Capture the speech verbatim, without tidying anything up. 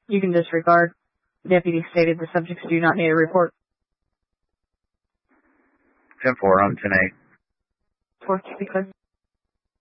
You can disregard. Deputy stated the subjects do not need a report. ten four on ten eight. four, to be clear.